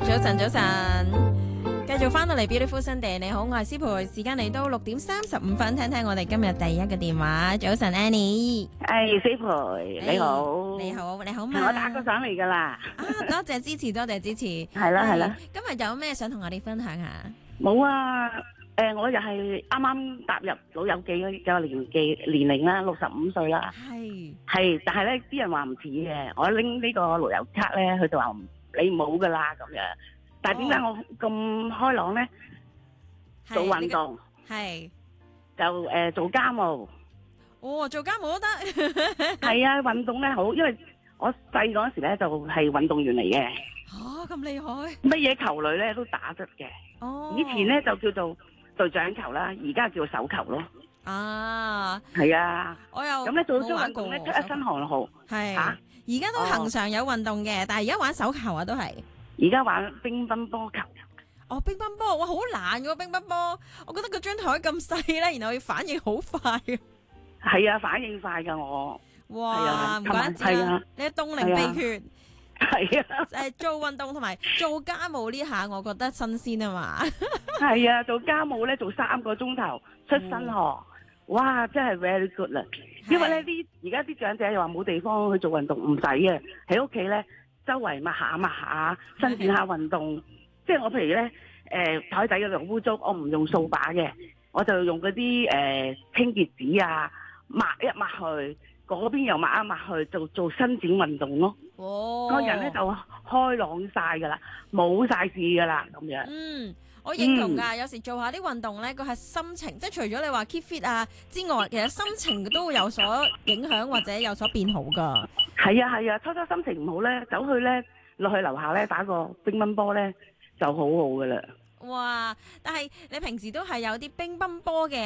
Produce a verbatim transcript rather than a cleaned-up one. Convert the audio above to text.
早晨，早晨，繼續翻到嚟 Beautiful Sunday，你好，我係師培，時間嚟到六點三十五分，聽聽我哋今日第一個電話。早晨 Annie， 誒，師培你好， 你好，你好嘛？ 我打過上嚟噶啦。 啊，多謝支持，多謝支持。 係啦係啦， 今日有咩想同我哋分享下？ 冇啊，誒，我又係啱啱踏入老友記嘅年紀年齡啦，六十五歲啦。 係係，但係咧啲人話唔似嘅，我拎呢個老友卡咧，佢就話你冇噶啦咁樣。但係點解我咁開朗咧？做運動係就誒做家務。 哦，做家務都得。 係啊，運動咧好，因為我細嗰時咧就係運動員嚟嘅。 嚇咁厲害！ 乜嘢球類咧都打得嘅。 哦， 以前咧就叫做隊長球啦，而家叫手球咯。 啊， 係啊， 我又咁咧做咗冇玩過運動咧出一身汗號。 係嚇， 而家都恒常有運動嘅，但係而家玩手球啊都係。 而家玩乒乓波球。 哦，乒乓波，哇，好難嘅乒乓波，我覺得個張台咁細咧，然後要反應好快啊。 係啊，反應快㗎我。 哇，唔怪得之啦，你嘅凍齡秘訣。 係啊。 誒，做運動同埋做家務呢下，我覺得新鮮啊嘛。 係啊，做家務咧做三個鐘頭出身汗，哇，真係 very good 啦。因為咧啲而家啲長者又話冇地方去做運動，唔使嘅，喺屋企咧周圍抹下抹下，伸展下運動。即係我譬如咧，誒台底嗰度污糟，我唔用掃把嘅，我就用嗰啲誒清潔紙啊，抹一抹去，嗰邊又抹一抹去，做做伸展運動咯。 哦， 個人咧就開朗晒噶啦，冇晒事噶啦咁樣。 嗯，我認同㗎。有時做下啲運動咧，個係心情，即係除咗你話 keep fit 啊之外，其實心情都會有所影響或者有所變好㗎。 係啊係啊，初初心情唔好咧，走去咧落去樓下咧打個乒乓波咧就好好噶啦。 哇！但係你平時都係有啲乒乓波嘅